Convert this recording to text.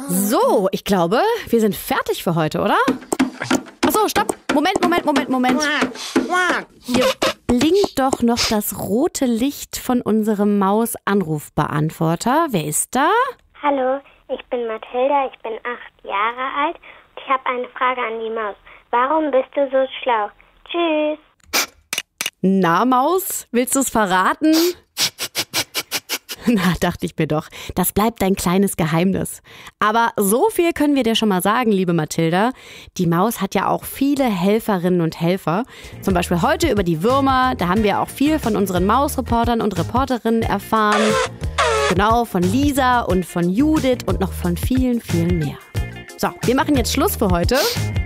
So, ich glaube, wir sind fertig für heute, oder? Achso, stopp. Moment. Hier blinkt doch noch das rote Licht von unserem Maus-Anrufbeantworter. Wer ist da? Hallo, ich bin Mathilda, ich bin 8 Jahre alt und ich habe eine Frage an die Maus. Warum bist du so schlau? Tschüss. Na, Maus, willst du es verraten? Na, dachte ich mir doch. Das bleibt dein kleines Geheimnis. Aber so viel können wir dir schon mal sagen, liebe Mathilda. Die Maus hat ja auch viele Helferinnen und Helfer. Zum Beispiel heute über die Würmer. Da haben wir auch viel von unseren Mausreportern und Reporterinnen erfahren. Genau, von Lisa und von Judith und noch von vielen, vielen mehr. So, wir machen jetzt Schluss für heute.